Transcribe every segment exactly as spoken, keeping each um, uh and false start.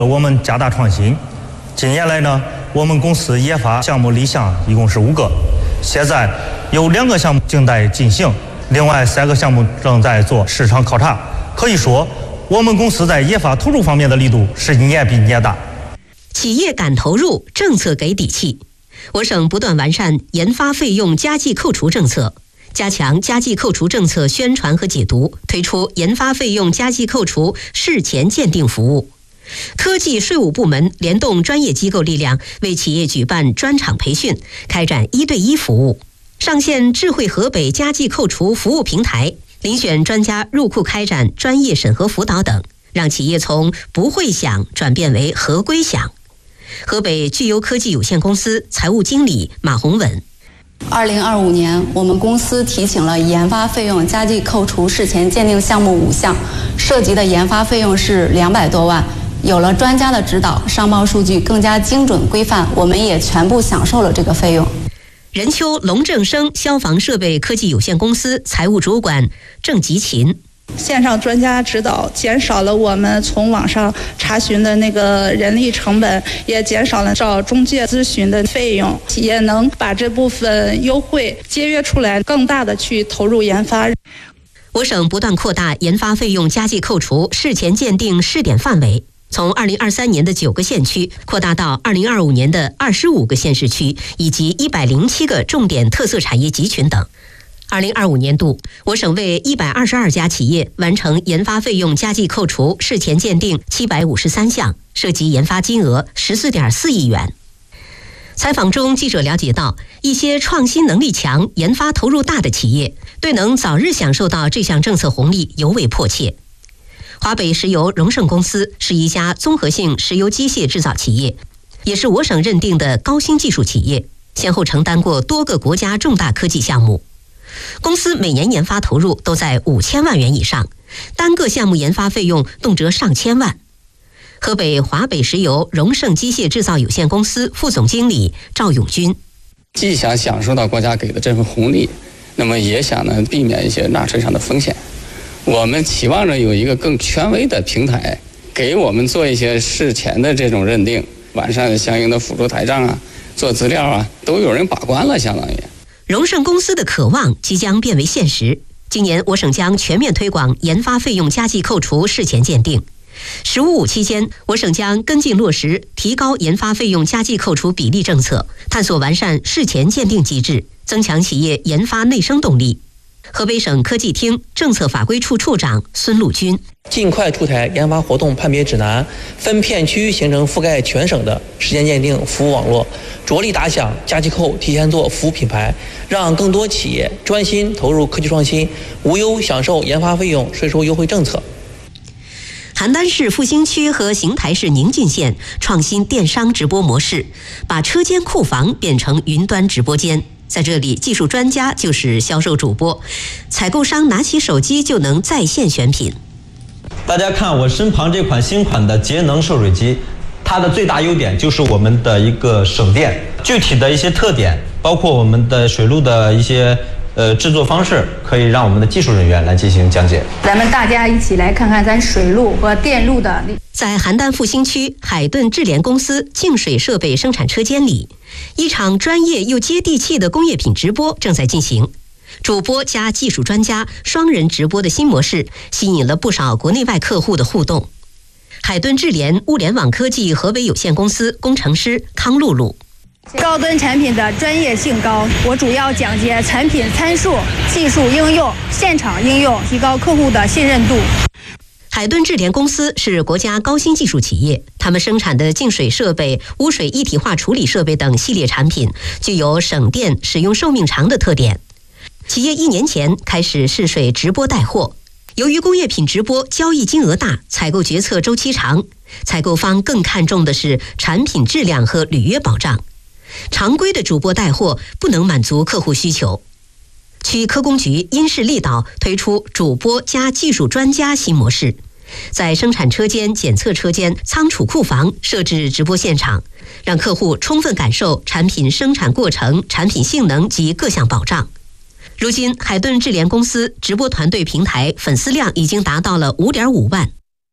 我们加大创新，近年来呢，我们公司研发项目立项一共是五个，现在有两个项目正在进行，另外三个项目正在做市场考察。可以说，我们公司在研发投入方面的力度是年比年大。 企业敢投入，政策给底气。我省不断完善研发费用加计扣除政策，加强加计扣除政策宣传和解读，推出研发费用加计扣除事前鉴定服务。科技税务部门联动专业机构力量，为企业举办专场培训，开展一对一服务，上线智慧河北加计扣除服务平台，遴选专家入库开展专业审核辅导等，让企业从不会想转变为合规想。河北聚优科技有限公司财务经理马红稳。 二零二五年，我们公司提请了研发费用加计扣除事前鉴定项目五项，涉及的研发费用是两百多万。有了专家的指导，商报数据更加精准规范，我们也全部享受了这个费用。 任丘龙正生消防设备科技有限公司财务主管郑吉勤。 线上专家指导减少了我们从网上查询的那个人力成本，也减少了找中介咨询的费用，企业能把这部分优惠节约出来，更大的去投入研发。 我省不断扩大研发费用加计扣除事前鉴定试点范围，从二零二三年的九个县区扩大到二零二五年的二十五个县市区以及一百零七个重点特色产业集群等。二零二五年度，我省为一百二十二家企业完成研发费用加计扣除事前鉴定七百五十三项，涉及研发金额十四点四亿元。采访中，记者了解到，一些创新能力强、研发投入大的企业，对能早日享受到这项政策红利尤为迫切。华北石油荣盛公司是一家综合性石油机械制造企业，也是我省认定的高新技术企业，先后承担过多个国家重大科技项目。公司每年研发投入都在五千万元以上，单个项目研发费用动辄上千万。河北华北石油荣盛机械制造有限公司副总经理赵永军。 既想享受到国家给的这份红利，那么也想呢避免一些纳税上的风险。我们期望着有一个更权威的平台，给我们做一些事前的这种认定，完善相应的辅助台账啊，做资料啊，都有人把关了，相当于。 荣盛公司的渴望即将变为现实。今年我省将全面推广研发费用加计扣除事前鉴定。十五五期间，我省将跟进落实提高研发费用加计扣除比例政策，探索完善事前鉴定机制，增强企业研发内生动力。河北省科技厅政策法规处处长孙陆军： 尽快出台研发活动判别指南，分片区形成覆盖全省的事前鉴定服务网络，着力打响加计扣提前做服务品牌，让更多企业专心投入科技创新，无忧享受研发费用税收优惠政策。 邯郸市复兴区和邢台市宁晋县创新电商直播模式，把车间库房变成云端直播间。在这里，技术专家就是销售主播，采购商拿起手机就能在线选品。 大家看我身旁这款新款的节能涉水机，它的最大优点就是我们的一个省电。具体的一些特点，包括我们的水路的一些呃制作方式，可以让我们的技术人员来进行讲解。 咱们大家一起来看看咱水路和电路的。 在邯郸复兴区海顿智联公司净水设备生产车间里，一场专业又接地气的工业品直播正在进行。主播加技术专家双人直播的新模式，吸引了不少国内外客户的互动。海顿智联物联网科技河北有限公司工程师康露露： 高端产品的专业性高，我主要讲解产品参数、技术应用、现场应用，提高客户的信任度。 海顿智联公司是国家高新技术企业，他们生产的净水设备、污水一体化处理设备等系列产品具有省电、使用寿命长的特点。企业一年前开始试水直播带货，由于工业品直播交易金额大，采购决策周期长，采购方更看重的是产品质量和履约保障。常规的主播带货不能满足客户需求。区科工局因势利导，推出主播加技术专家新模式，在生产车间、检测车间、仓储库房设置直播现场，让客户充分感受产品生产过程、产品性能及各项保障。如今，海顿智联公司直播团队平台粉丝量已经达到了 五点五万。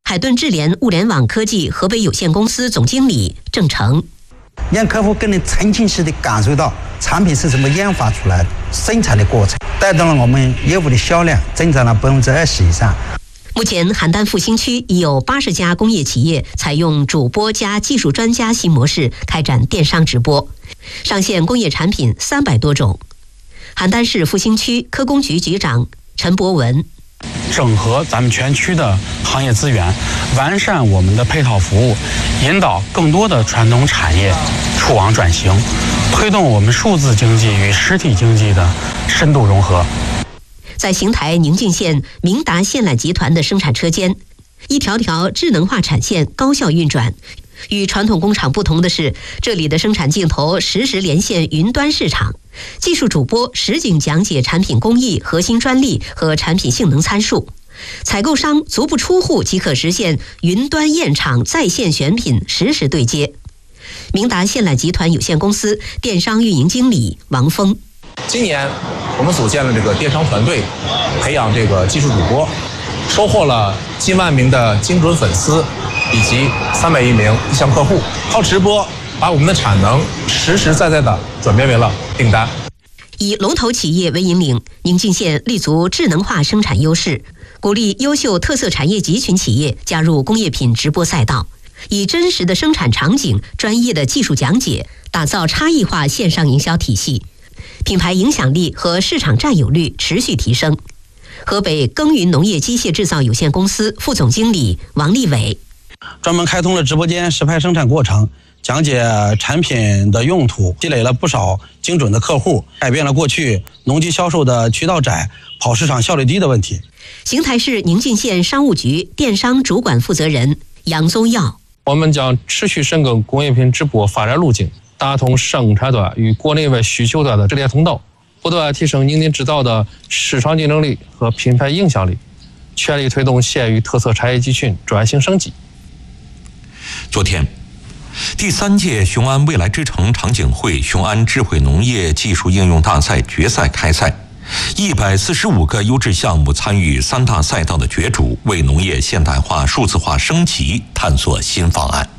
海顿智联物联网科技河北有限公司总经理郑成， 让客户更能沉浸式的感受到产品是怎么研发出来、生产的过程，带动了我们业务的销量增长了百分之二十以上。 目前，邯郸复兴区已有八十家工业企业采用主播加技术专家新模式开展电商直播，上线工业产品三百多种。邯郸市复兴区科工局局长陈博文， 整合咱们全区的行业资源，完善我们的配套服务，引导更多的传统产业触网转型，推动我们数字经济与实体经济的深度融合。 在邢台宁静县明达线缆集团的生产车间，一条条智能化产线高效运转。与传统工厂不同的是，这里的生产镜头实时连线云端市场，技术主播实景讲解产品工艺、核心专利和产品性能参数，采购商足不出户即可实现云端验厂、在线选品、实时对接。明达线缆集团有限公司电商运营经理王峰， 今年我们组建了这个电商团队，培养这个技术主播，收获了近万名的精准粉丝以及三百余名意向客户，靠直播把我们的产能实实在在的转变为了订单。 以龙头企业为引领，宁静县立足智能化生产优势，鼓励优秀特色产业集群企业加入工业品直播赛道，以真实的生产场景、专业的技术讲解，打造差异化线上营销体系，品牌影响力和市场占有率持续提升。河北耕耘农业机械制造有限公司副总经理王立伟， 专门开通了直播间实拍生产过程，讲解产品的用途，积累了不少精准的客户，改变了过去农机销售的渠道窄、跑市场效率低的问题。 邢台市宁静县商务局电商主管负责人杨宗耀， 我们将持续深耕工业品直播发展路径，打通生产端与国内外需求端的直连通道，不断提升宁静制造的市场竞争力和品牌影响力，全力推动县域特色产业集群转型升级。 昨天，第三届雄安未来之城场景会雄安智慧农业技术应用大赛决赛开赛，一百四十五个优质项目参与三大赛道的角逐，为农业现代化、数字化升级探索新方案。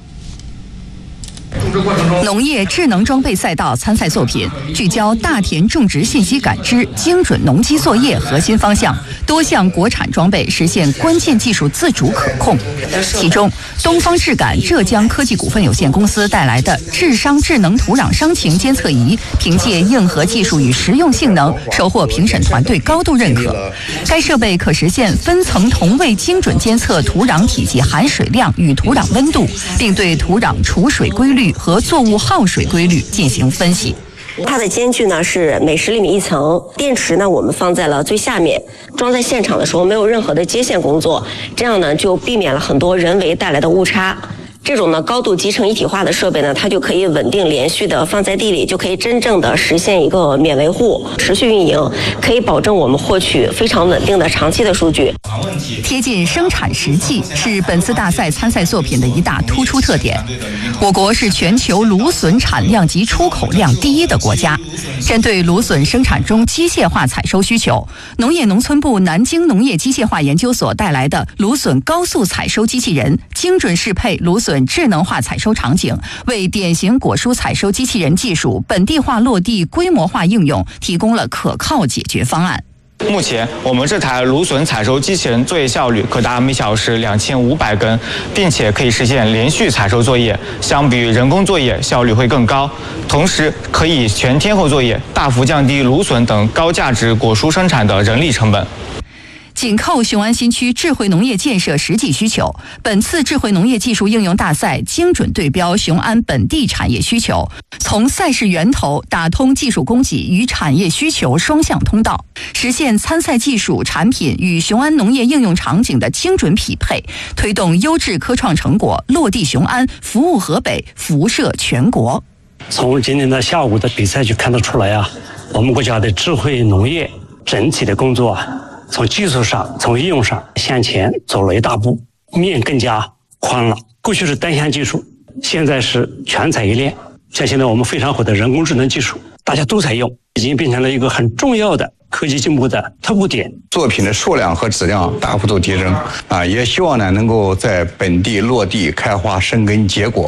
农业智能装备赛道参赛作品聚焦大田种植信息感知、精准农机作业核心方向，多项国产装备实现关键技术自主可控。其中，东方智感浙江科技股份有限公司带来的智商智能土壤伤情监测仪，凭借硬核技术与实用性能，收获评审团队高度认可。该设备可实现分层同位精准监测土壤体积含水量与土壤温度，并对土壤储水规律和作物耗水规律进行分析。 它的间距呢是每十厘米一层，电池呢我们放在了最下面，装在现场的时候没有任何的接线工作，这样呢就避免了很多人为带来的误差。这种呢高度集成一体化的设备呢，它就可以稳定连续的放在地里，就可以真正的实现一个免维护、持续运营，可以保证我们获取非常稳定的长期的数据。 贴近生产实际是本次大赛参赛作品的一大突出特点。我国是全球芦笋产量及出口量第一的国家。针对芦笋生产中机械化采收需求，农业农村部南京农业机械化研究所带来的芦笋高速采收机器人，精准适配芦笋智能化采收场景，为典型果蔬采收机器人技术本地化落地、规模化应用提供了可靠解决方案。 目前，我们这台芦笋采收机器人作业效率可达每小时两千五百根，并且可以实现连续采收作业，相比于人工作业效率会更高。同时，可以全天候作业，大幅降低芦笋等高价值果蔬生产的人力成本。紧扣雄安新区智慧农业建设实际需求，本次智慧农业技术应用大赛精准对标雄安本地产业需求，从赛事源头打通技术供给与产业需求双向通道，实现参赛技术产品与雄安农业应用场景的精准匹配，推动优质科创成果落地雄安，服务河北，辐射全国。 从今天的下午的比赛就看得出来啊，我们国家的智慧农业整体的工作啊，从技术上、从应用上向前走了一大步，面更加宽了。过去是单项技术，现在是全采一链。像现在我们非常火的人工智能技术，大家都采用，已经变成了一个很重要的科技进步的特点。 作品的数量和质量大幅度提升啊，也希望呢能够在本地落地开花生根结果。